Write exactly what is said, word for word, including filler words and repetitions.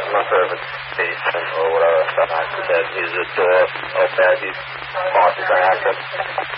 I'm not sure if it's basement or whatever. So I said, is this door open? He's cautious on access.